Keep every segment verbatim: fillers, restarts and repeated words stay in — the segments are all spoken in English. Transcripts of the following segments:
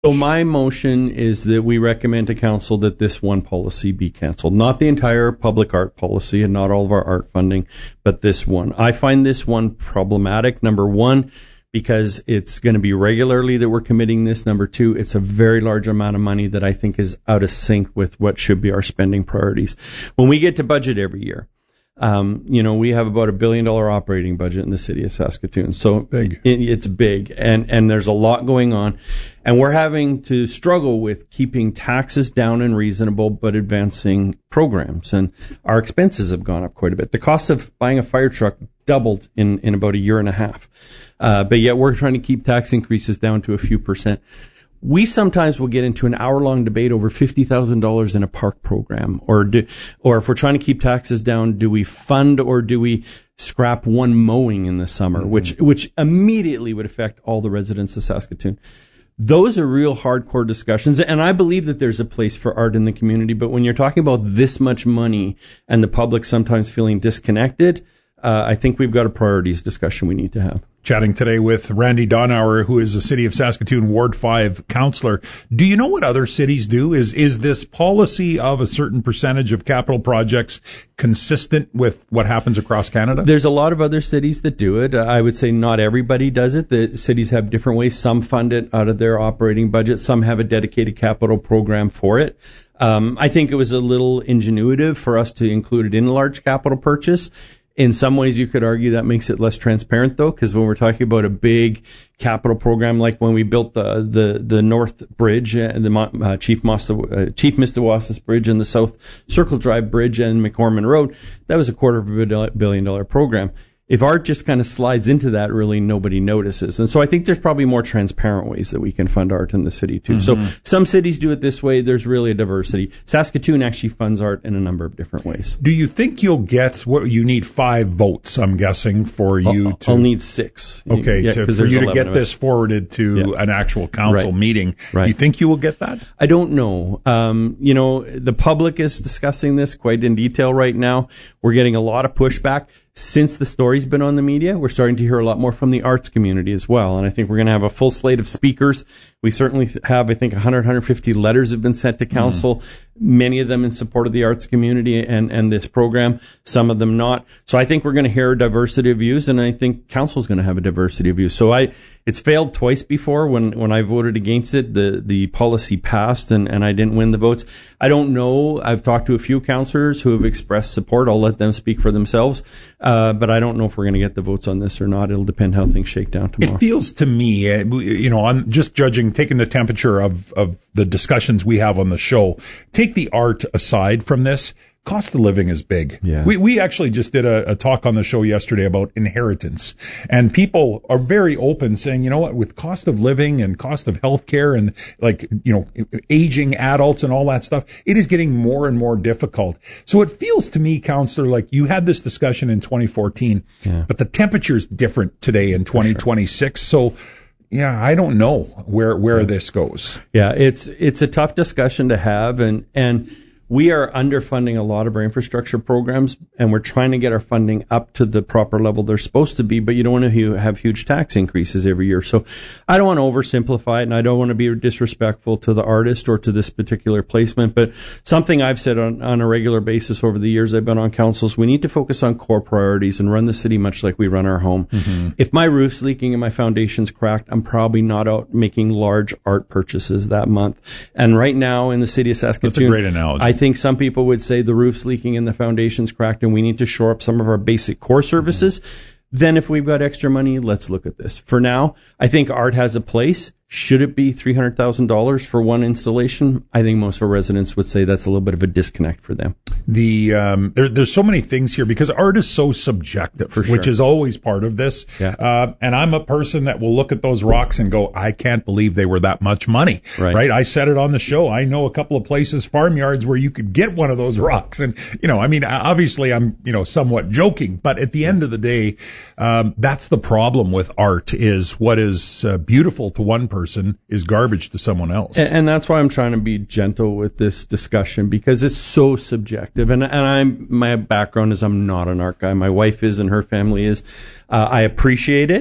So my motion is that we recommend to council that this one policy be canceled. Not the entire public art policy and not all of our art funding, but this one. I find this one problematic, number one, because it's going to be regularly that we're committing this. Number two, it's a very large amount of money that I think is out of sync with what should be our spending priorities. When we get to budget every year, Um, you know, we have about a billion dollar operating budget in the city of Saskatoon. So it's big. It, it's big and, and there's a lot going on. And we're having to struggle with keeping taxes down and reasonable, but advancing programs. And our expenses have gone up quite a bit. The cost of buying a fire truck doubled in, in about a year and a half. Uh, but yet we're trying to keep tax increases down to a few percent. We sometimes will get into an hour-long debate over fifty thousand dollars in a park program, or do, or if we're trying to keep taxes down, do we fund or do we scrap one mowing in the summer, mm-hmm. which which immediately would affect all the residents of Saskatoon. Those are real hardcore discussions, and I believe that there's a place for art in the community, but when you're talking about this much money and the public sometimes feeling disconnected, uh, I think we've got a priorities discussion we need to have. Chatting today with Randy Donauer, who is the City of Saskatoon Ward five councillor. Do you know what other cities do? Is is this policy of a certain percentage of capital projects consistent with what happens across Canada? There's a lot of other cities that do it. I would say not everybody does it. The cities have different ways. Some fund it out of their operating budget. Some have a dedicated capital program for it. Um, I think it was a little ingenuitive for us to include it in a large capital purchase. In some ways, you could argue that makes it less transparent, though, because when we're talking about a big capital program, like when we built the the, the North Bridge, uh, the uh, Chief Mosta, uh, Chief Mistawasis Bridge and the South Circle Drive Bridge and McCormick Road, that was a quarter of a billion dollar program. If art just kind of slides into that, really nobody notices. And so I think there's probably more transparent ways that we can fund art in the city, too. Mm-hmm. So some cities do it this way. There's really a diversity. Saskatoon actually funds art in a number of different ways. Do you think you'll get what you need five votes, I'm guessing, for you I'll, to... I'll need six. Okay, yeah, to, for you to get this forwarded to yeah. an actual council right. meeting. Right. You think you will get that? I don't know. Um, you know, the public is discussing this quite in detail right now. We're getting a lot of pushback. Since the story's been on the media, we're starting to hear a lot more from the arts community as well. And I think we're going to have a full slate of speakers. We certainly have, I think, one hundred, one hundred fifty letters have been sent to council, mm. many of them in support of the arts community and, and this program, some of them not. So I think we're going to hear a diversity of views, and I think council's going to have a diversity of views. So I, it's failed twice before. When, when I voted against it, the, the policy passed and, and I didn't win the votes. I don't know. I've talked to a few councillors who have expressed support. I'll let them speak for themselves. Uh, but I don't know if we're going to get the votes on this or not. It'll depend how things shake down tomorrow. It feels to me, uh, you know, I'm just judging, taking the temperature of, of the discussions we have on the show. Take the art aside from this. Cost of living is big. Yeah. We we actually just did a, a talk on the show yesterday about inheritance, and people are very open, saying, you know what, with cost of living and cost of healthcare and like you know aging adults and all that stuff, it is getting more and more difficult. So it feels to me, Councillor, like you had this discussion in twenty fourteen, yeah. but the temperature is different today in twenty twenty-six. Sure. So. Yeah, I don't know where where yeah. this goes. Yeah, it's it's a tough discussion to have, and and we are underfunding a lot of our infrastructure programs, and we're trying to get our funding up to the proper level they're supposed to be, but you don't want to have huge tax increases every year. So I don't want to oversimplify it, and I don't want to be disrespectful to the artist or to this particular placement, but something I've said on, on a regular basis over the years I've been on councils, we need to focus on core priorities and run the city much like we run our home. Mm-hmm. If my roof's leaking and my foundation's cracked, I'm probably not out making large art purchases that month. And right now in the city of Saskatoon, that's a great analogy. I think some people would say the roof's leaking and the foundation's cracked and we need to shore up some of our basic core services. Mm-hmm. Then if we've got extra money, let's look at this. For now, I think art has a place. Should it be three hundred thousand dollars for one installation? I think most of our residents would say that's a little bit of a disconnect for them. The um, there, there's so many things here because art is so subjective, for sure. which is always part of this. Yeah. Uh, and I'm a person that will look at those rocks and go, I can't believe they were that much money. Right. right? I said it on the show. I know a couple of places, farmyards, where you could get one of those rocks. And, you know, I mean, obviously I'm, you know, somewhat joking, but at the end of the day, um, that's the problem with art is what is uh, beautiful to one person is garbage to someone else. And, and that's why I'm trying to be gentle with this discussion because it's so subjective. And, and I'm, my background is I'm not an art guy. My wife is and her family is. Uh, I appreciate it.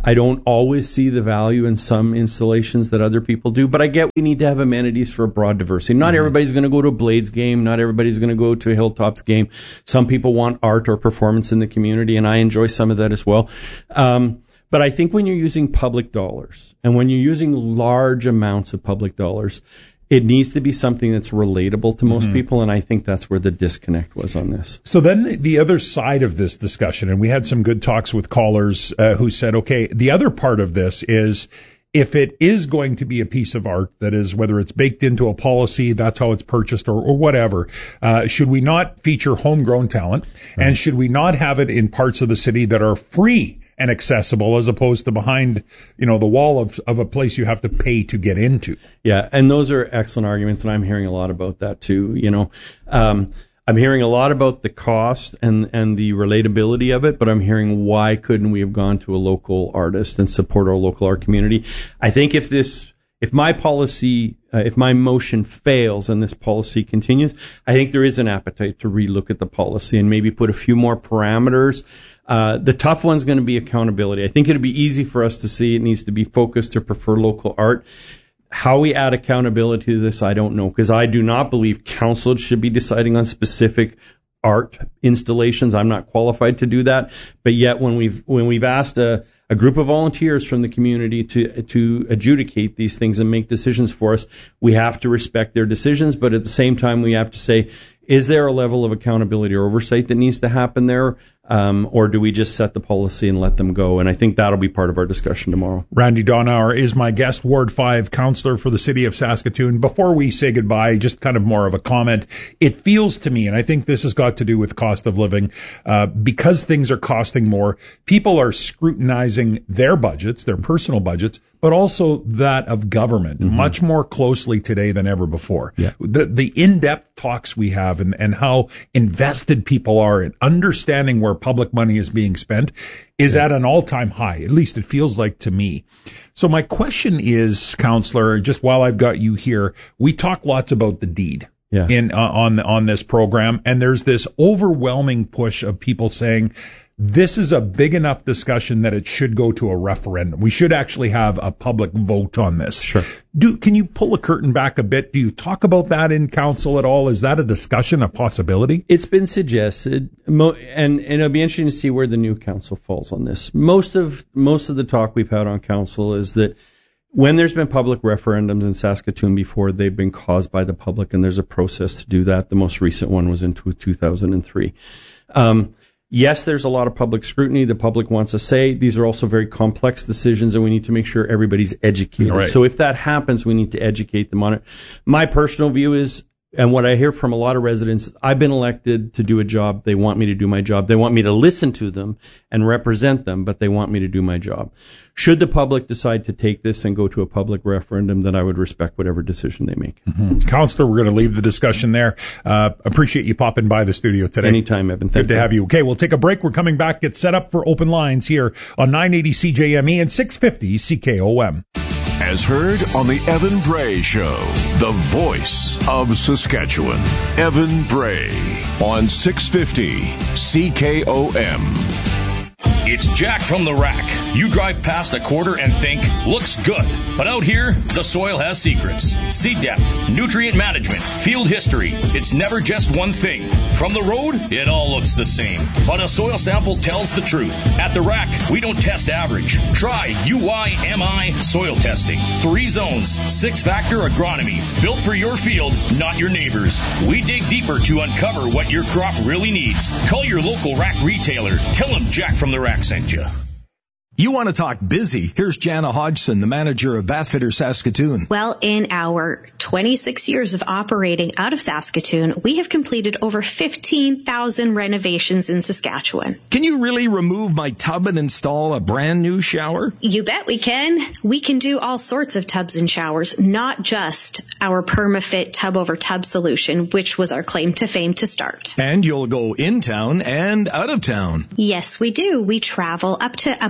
I don't always see the value in some installations that other people do, but I get we need to have amenities for a broad diversity. Not mm-hmm. everybody's going to go to a Blades game. Not everybody's going to go to a Hilltops game. Some people want art or performance in the community, and I enjoy some of that as well. Um, but I think when you're using public dollars and when you're using large amounts of public dollars, it needs to be something that's relatable to most mm-hmm. people, and I think that's where the disconnect was on this. So then the, the other side of this discussion, and we had some good talks with callers uh, who said, okay, the other part of this is if it is going to be a piece of art, that is, whether it's baked into a policy, that's how it's purchased, or, or whatever, uh, should we not feature homegrown talent, mm-hmm. and should we not have it in parts of the city that are free and accessible as opposed to behind, you know, the wall of, of a place you have to pay to get into? Yeah, and those are excellent arguments, and I'm hearing a lot about that too. You know, um, I'm hearing a lot about the cost and, and the relatability of it, but I'm hearing why couldn't we have gone to a local artist and support our local art community? I think if this, if my policy, uh, if my motion fails and this policy continues, I think there is an appetite to relook at the policy and maybe put a few more parameters. Uh, the tough one's going to be accountability. I think it'd be easy for us to see it needs to be focused to prefer local art. How we add accountability to this, I don't know, because I do not believe council should be deciding on specific art installations. I'm not qualified to do that. But yet, when we've when we've asked a, a group of volunteers from the community to to adjudicate these things and make decisions for us, we have to respect their decisions. But at the same time, we have to say, is there a level of accountability or oversight that needs to happen there? Um, or do we just set the policy and let them go? And I think that'll be part of our discussion tomorrow. Randy Donauer is my guest, Ward five councillor for the city of Saskatoon. Before we say goodbye, just kind of more of a comment. It feels to me, and I think this has got to do with cost of living, uh, because things are costing more, people are scrutinizing their budgets, their personal budgets, but also that of government mm-hmm. much more closely today than ever before. Yeah. The, the in-depth talks we have and, and how invested people are in understanding where public money is being spent is yeah. at an all-time high. At least it feels like to me. So my question is, Councillor, just while I've got you here, we talk lots about the deed yeah. in uh, on on this program, and there's this overwhelming push of people saying this is a big enough discussion that it should go to a referendum. We should actually have a public vote on this. Sure. Do, can you pull a curtain back a bit? Do you talk about that in council at all? Is that a discussion, a possibility? It's been suggested, and, and it'll be interesting to see where the new council falls on this. Most of most of the talk we've had on council is that when there's been public referendums in Saskatoon before, they've been caused by the public, and there's a process to do that. The most recent one was in two thousand three. Um, Yes, there's a lot of public scrutiny. The public wants a say. These are also very complex decisions, and we need to make sure everybody's educated. Right. So if that happens, we need to educate them on it. My personal view is, and what I hear from a lot of residents, I've been elected to do a job. They want me to do my job. They want me to listen to them and represent them, but they want me to do my job. Should the public decide to take this and go to a public referendum, then I would respect whatever decision they make. Mm-hmm. Councillor, we're going to leave the discussion there. Uh, appreciate you popping by the studio today. Anytime, Evan. Thank Good you. to have you. Okay, we'll take a break. We're coming back. Get set up for open lines here on nine eighty C J M E and six fifty C K O M. As heard on the Evan Bray Show, the voice of Saskatchewan. Evan Bray on six fifty C K O M. It's Jack from the Rack. You drive past a quarter and think, looks good. But out here, the soil has secrets. Seed depth, nutrient management, field history. It's never just one thing. From the road, it all looks the same. But a soil sample tells the truth. At the Rack, we don't test average. Try U I M I soil testing. Three zones, six-factor agronomy. Built for your field, not your neighbor's. We dig deeper to uncover what your crop really needs. Call your local Rack retailer. Tell them Jack from the Rack sent you. You want to talk busy? Here's Jana Hodgson, the manager of Bathfitter Saskatoon. Well, in our twenty-six years of operating out of Saskatoon, we have completed over fifteen thousand renovations in Saskatchewan. Can you really remove my tub and install a brand new shower? You bet we can. We can do all sorts of tubs and showers, not just our PermaFit tub over tub solution, which was our claim to fame to start. And you'll go in town and out of town. Yes, we do. We travel up to about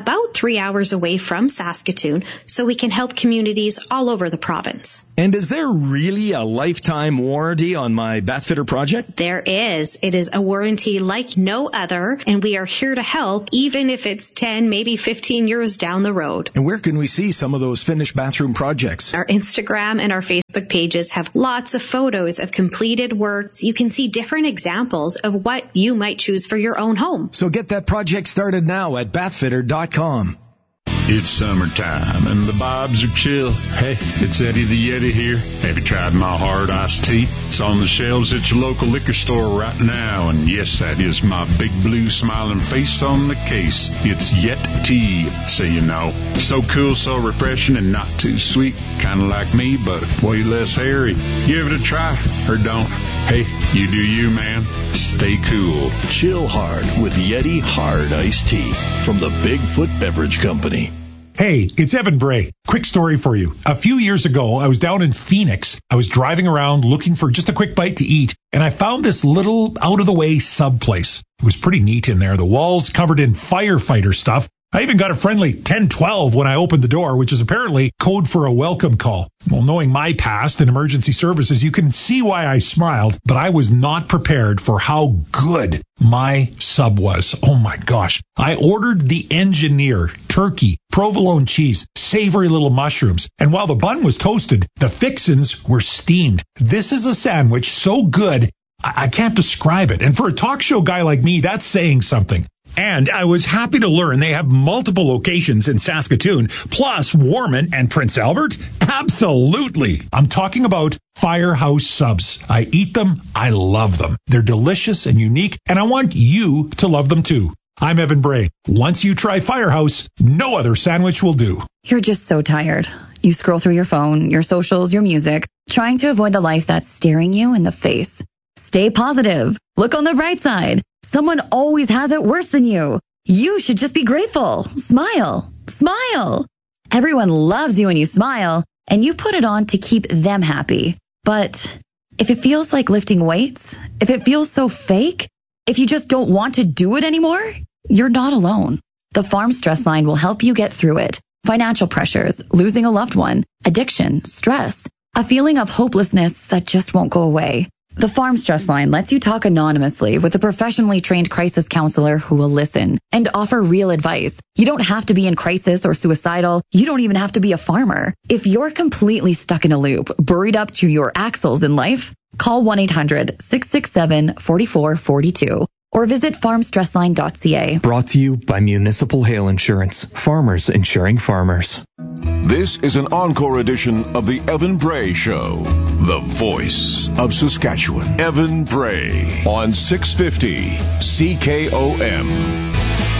three hours away from Saskatoon, so we can help communities all over the province. And is there really a lifetime warranty on my Bathfitter project? There is. It is a warranty like no other, and we are here to help, even if it's ten, maybe fifteen years down the road. And where can we see some of those finished bathroom projects? Our Instagram and our Facebook pages have lots of photos of completed works. You can see different examples of what you might choose for your own home. So get that project started now at bathfitter dot com. It's summertime and the vibes are chill. Hey, it's Eddie the Yeti here. Have you tried my hard iced tea? It's on the shelves at your local liquor store right now. And yes, that is my big blue smiling face on the case. It's Yet Tea, so you know. So cool, so refreshing, and not too sweet. Kind of like me, but way less hairy. Give it a try, or don't. Hey, you do you, man. Stay cool. Chill hard with Yeti Hard Iced Tea from the Bigfoot Beverage Company. Hey, it's Evan Bray. Quick story for you. A few years ago, I was down in Phoenix. I was driving around looking for just a quick bite to eat, and I found this little out-of-the-way sub place. It was pretty neat in there. The walls covered in firefighter stuff. I even got a friendly ten twelve when I opened the door, which is apparently code for a welcome call. Well, knowing my past in emergency services, you can see why I smiled, but I was not prepared for how good my sub was. Oh my gosh. I ordered the engineer, turkey, provolone cheese, savory little mushrooms, and while the bun was toasted, the fixins were steamed. This is a sandwich so good, I, I can't describe it. And for a talk show guy like me, that's saying something. And I was happy to learn they have multiple locations in Saskatoon, plus Warman and Prince Albert. Absolutely. I'm talking about Firehouse Subs. I eat them. I love them. They're delicious and unique, and I want you to love them too. I'm Evan Bray. Once you try Firehouse, no other sandwich will do. You're just so tired. You scroll through your phone, your socials, your music, trying to avoid the life that's staring you in the face. Stay positive. Look on the bright side. Someone always has it worse than you. You should just be grateful. Smile. Smile. Everyone loves you when you smile, and you put it on to keep them happy. But if it feels like lifting weights, if it feels so fake, if you just don't want to do it anymore, you're not alone. The Farm Stress Line will help you get through it. Financial pressures, losing a loved one, addiction, stress, a feeling of hopelessness that just won't go away. The Farm Stress Line lets you talk anonymously with a professionally trained crisis counselor who will listen and offer real advice. You don't have to be in crisis or suicidal. You don't even have to be a farmer. If you're completely stuck in a loop, buried up to your axles in life, call one eight hundred, six six seven, four four four two or visit farm stress line dot c a. Brought to you by Municipal Hail Insurance. Farmers insuring farmers. This is an encore edition of the Evan Bray Show, the voice of Saskatchewan. Evan Bray on six fifty C K O M.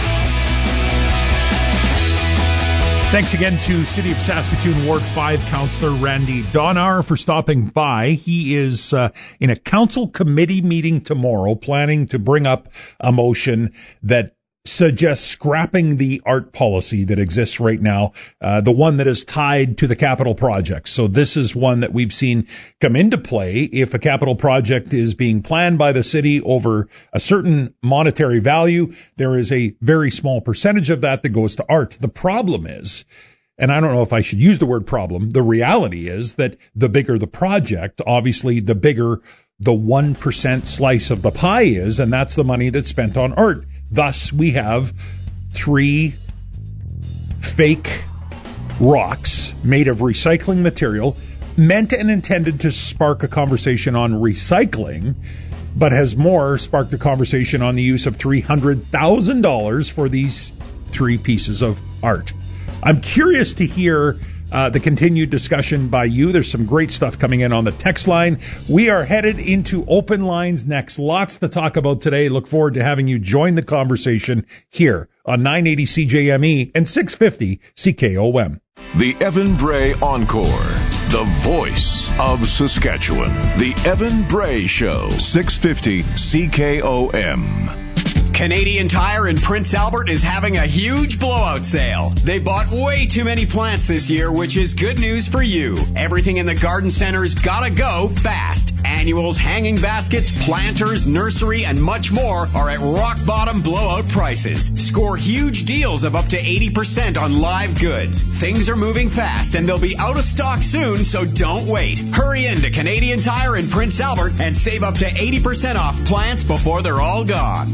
Thanks again to City of Saskatoon Ward five Councillor Randy Donar for stopping by. He is uh, in a council committee meeting tomorrow planning to bring up a motion that suggests scrapping the art policy that exists right now, uh, the one that is tied to the capital project. So this is one that we've seen come into play if a capital project is being planned by the city over a certain monetary value. There is a very small percentage of that that goes to art. The problem is, and I don't know if I should use the word problem, the reality is that the bigger the project, obviously the bigger the one percent slice of the pie is, and that's the money that's spent on art. Thus, we have three fake rocks made of recycling material, meant and intended to spark a conversation on recycling, but has more sparked a conversation on the use of three hundred thousand dollars for these three pieces of art. I'm curious to hear Uh, the continued discussion by you. There's some great stuff coming in on the text line. We are headed into open lines next. Lots to talk about today. Look forward to having you join the conversation here on nine eighty C J M E and six fifty C K O M. The Evan Bray Encore, the voice of Saskatchewan. The Evan Bray Show, six fifty C K O M. Canadian Tire in Prince Albert is having a huge blowout sale. They bought way too many plants this year, which is good news for you. Everything in the garden center's gotta go fast. Annuals, hanging baskets, planters, nursery, and much more are at rock bottom blowout prices. Score huge deals of up to eighty percent on live goods. Things are moving fast and they'll be out of stock soon, so don't wait. Hurry into Canadian Tire in Prince Albert and save up to eighty percent off plants before they're all gone.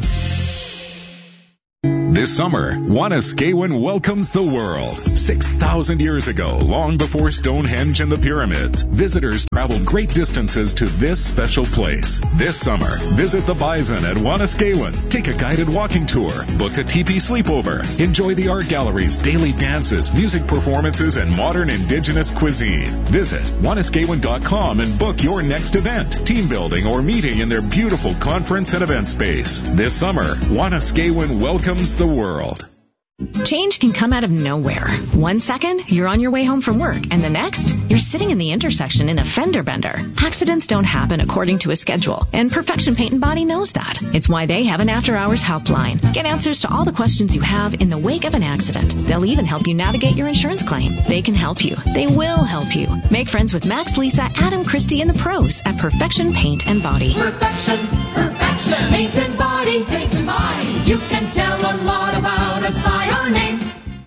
This summer, Wanaskewin welcomes the world. six thousand years ago, long before Stonehenge and the pyramids, visitors traveled great distances to this special place. This summer, visit the Bison at Wanaskewin. Take a guided walking tour, book a teepee sleepover, enjoy the art galleries, daily dances, music performances, and modern indigenous cuisine. Visit Wanaskewin dot com and book your next event, team building, or meeting in their beautiful conference and event space. This summer, Wanaskewin welcomes the world. Change can come out of nowhere. One second, you're on your way home from work, and the next, you're sitting in the intersection in a fender bender. Accidents don't happen according to a schedule, and Perfection Paint and Body knows that. It's why they have an after-hours helpline. Get answers to all the questions you have in the wake of an accident. They'll even help you navigate your insurance claim. They can help you. They will help you. Make friends with Max, Lisa, Adam, Christy, and the pros at Perfection Paint and Body. Perfection, Perfection, Paint and Body, Paint and Body. You can tell a lot about us by our name.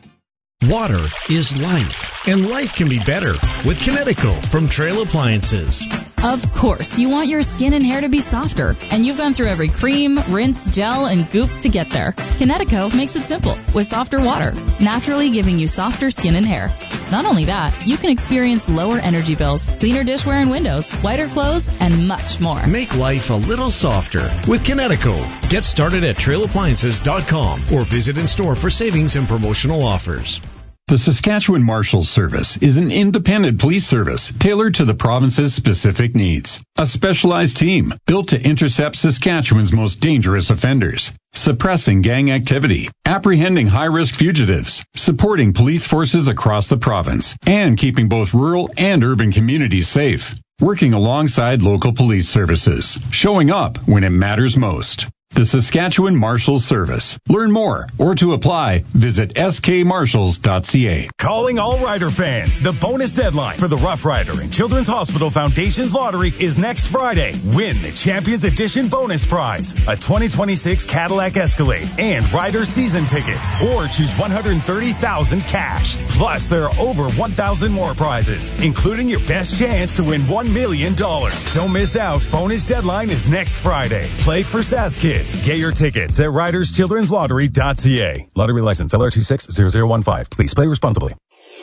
Water is life, and life can be better with Kinetico from Trail Appliances. Of course, you want your skin and hair to be softer, and you've gone through every cream, rinse, gel, and goop to get there. Kinetico makes it simple with softer water, naturally giving you softer skin and hair. Not only that, you can experience lower energy bills, cleaner dishware and windows, whiter clothes, and much more. Make life a little softer with Kinetico. Get started at trail appliances dot com or visit in store for savings and promotional offers. The Saskatchewan Marshals Service is an independent police service tailored to the province's specific needs. A specialized team built to intercept Saskatchewan's most dangerous offenders, suppressing gang activity, apprehending high-risk fugitives, supporting police forces across the province, and keeping both rural and urban communities safe. Working alongside local police services, showing up when it matters most. The Saskatchewan Marshals Service. Learn more or to apply, visit s k marshals dot c a. Calling all Rider fans. The bonus deadline for the Rough Rider and Children's Hospital Foundation's lottery is next Friday. Win the Champions Edition bonus prize, a twenty twenty-six Cadillac Escalade and Rider season tickets, or choose one hundred thirty thousand dollars cash. Plus, there are over one thousand more prizes, including your best chance to win one million dollars. Don't miss out. Bonus deadline is next Friday. Play for Sask Kids. Get your tickets at riders children's lottery dot c a. Lottery license L R two six zero zero one five. Please play responsibly.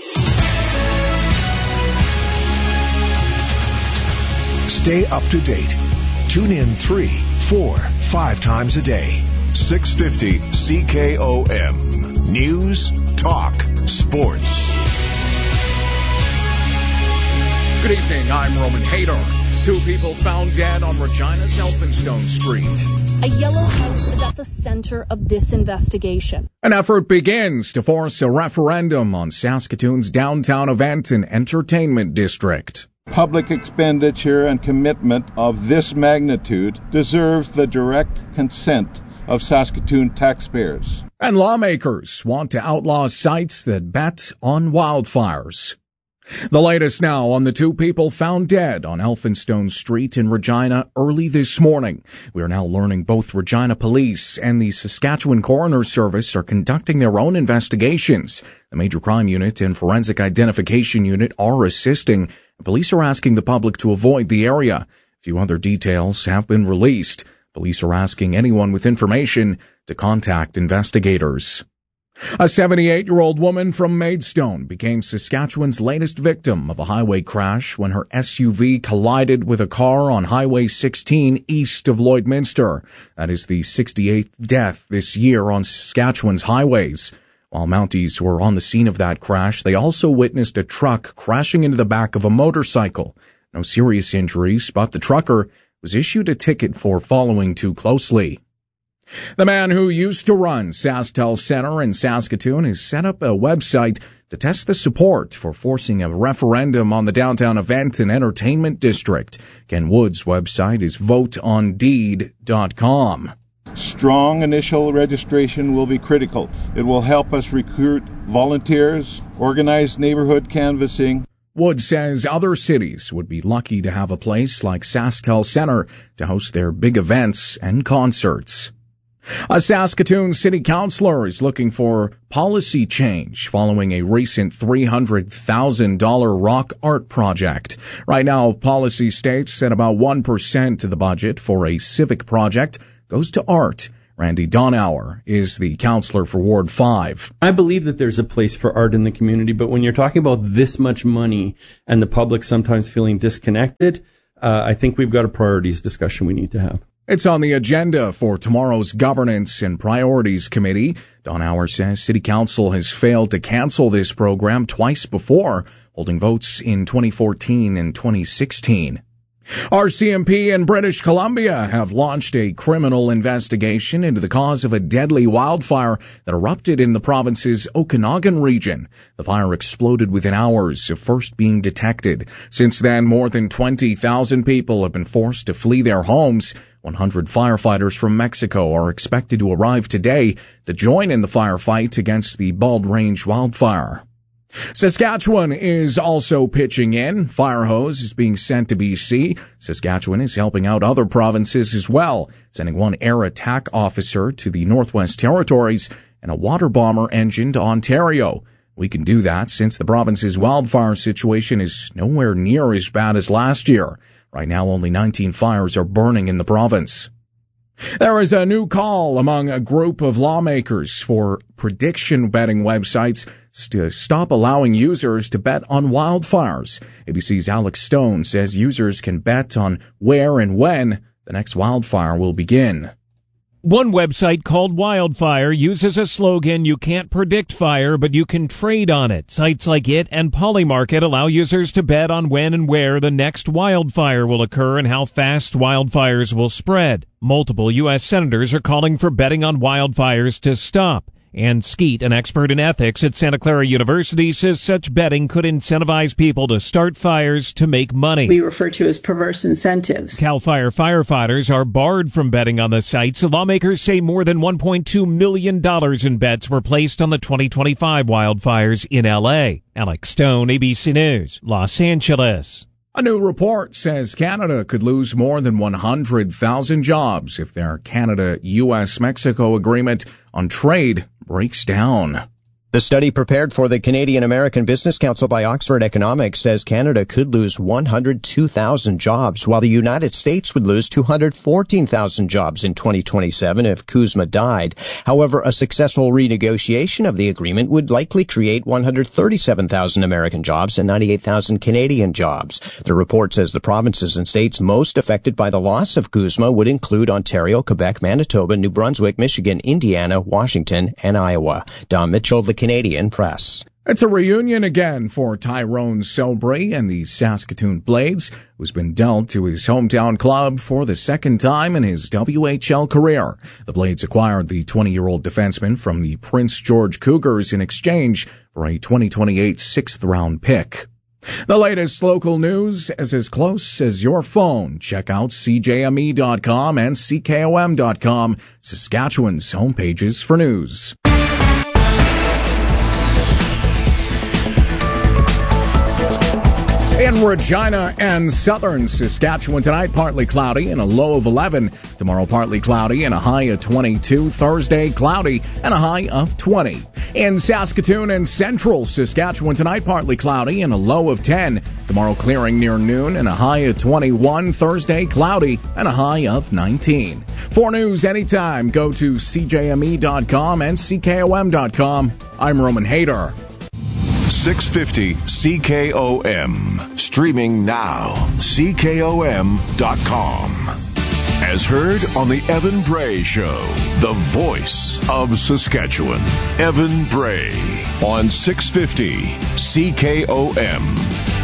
Stay up to date. Tune in three, four, five times a day. six fifty C K O M. News, talk, sports. Good evening. I'm Roman Hayter. Two people found dead on Regina's Elphinstone Street. A yellow house is at the center of this investigation. An effort begins to force a referendum on Saskatoon's downtown event and entertainment district. Public expenditure and commitment of this magnitude deserves the direct consent of Saskatoon taxpayers. And lawmakers want to outlaw sites that bet on wildfires. The latest now on the two people found dead on Elphinstone Street in Regina early this morning. We are now learning both Regina Police and the Saskatchewan Coroner Service are conducting their own investigations. The Major Crime Unit and Forensic Identification Unit are assisting. Police are asking the public to avoid the area. A few other details have been released. Police are asking anyone with information to contact investigators. A seventy-eight-year-old woman from Maidstone became Saskatchewan's latest victim of a highway crash when her S U V collided with a car on Highway sixteen east of Lloydminster. That is the sixty-eighth death this year on Saskatchewan's highways. While Mounties were on the scene of that crash, they also witnessed a truck crashing into the back of a motorcycle. No serious injuries, but the trucker was issued a ticket for following too closely. The man who used to run SaskTel Center in Saskatoon has set up a website to test the support for forcing a referendum on the downtown event and entertainment district. Ken Wood's website is vote on deed dot com. Strong initial registration will be critical. It will help us recruit volunteers, organize neighborhood canvassing, Wood says other cities would be lucky to have a place like SaskTel Center to host their big events and concerts. A Saskatoon city councillor is looking for policy change following a recent three hundred thousand dollars rock art project. Right now, policy states that about one percent of the budget for a civic project goes to art. Randy Donauer is the councillor for Ward five. I believe that there's a place for art in the community, but when you're talking about this much money and the public sometimes feeling disconnected, uh, I think we've got a priorities discussion we need to have. It's on the agenda for tomorrow's Governance and Priorities Committee. Donauer says City Council has failed to cancel this program twice before, holding votes in twenty fourteen and twenty sixteen. R C M P in British Columbia have launched a criminal investigation into the cause of a deadly wildfire that erupted in the province's Okanagan region. The fire exploded within hours of first being detected. Since then, more than twenty thousand people have been forced to flee their homes. one hundred firefighters from Mexico are expected to arrive today to join in the firefight against the Bald Range wildfire. Saskatchewan is also pitching in. Fire hose is being sent to B C. Saskatchewan is helping out other provinces as well, sending one air attack officer to the Northwest Territories and a water bomber engine to Ontario. We can do that since the province's wildfire situation is nowhere near as bad as last year. Right now, only nineteen fires are burning in the province. There is a new call among a group of lawmakers for prediction betting websites to stop allowing users to bet on wildfires. A B C's Alex Stone says users can bet on where and when the next wildfire will begin. One website called Wildfire uses a slogan, "You can't predict fire, but you can trade on it." Sites like it and Polymarket allow users to bet on when and where the next wildfire will occur and how fast wildfires will spread. Multiple U S senators are calling for betting on wildfires to stop. Ann Skeet, an expert in ethics at Santa Clara University, says such betting could incentivize people to start fires to make money. We refer to as perverse incentives. CAL FIRE firefighters are barred from betting on the sites. Lawmakers say more than one point two million dollars in bets were placed on the twenty twenty-five wildfires in L A. Alex Stone, A B C News, Los Angeles. A new report says Canada could lose more than one hundred thousand jobs if their Canada-U S Mexico agreement on trade breaks down. The study prepared for the Canadian American Business Council by Oxford Economics says Canada could lose one hundred two thousand jobs, while the United States would lose two hundred fourteen thousand jobs in twenty twenty-seven if CUSMA died. However, a successful renegotiation of the agreement would likely create one hundred thirty-seven thousand American jobs and ninety-eight thousand Canadian jobs. The report says the provinces and states most affected by the loss of CUSMA would include Ontario, Quebec, Manitoba, New Brunswick, Michigan, Indiana, Washington, and Iowa. Don Mitchell, the Canadian Press. It's a reunion again for Tyrone Sobry and the Saskatoon Blades, who's been dealt to his hometown club for the second time in his W H L career. The Blades acquired the twenty-year-old defenseman from the Prince George Cougars in exchange for a twenty twenty-eight sixth-round pick. The latest local news is as close as your phone. Check out C J M E dot com and C K O M dot com, Saskatchewan's homepages for news. In Regina and southern Saskatchewan tonight, partly cloudy and a low of eleven. Tomorrow, partly cloudy and a high of twenty-two. Thursday, cloudy and a high of twenty. In Saskatoon and central Saskatchewan tonight, partly cloudy and a low of ten. Tomorrow, clearing near noon and a high of twenty-one. Thursday, cloudy and a high of nineteen. For news anytime, go to C J M E dot com and C K O M dot com. I'm Roman Hayter. six fifty C K O M. Streaming now. C K O M dot com. As heard on the Evan Bray Show, the voice of Saskatchewan. Evan Bray on six fifty C K O M.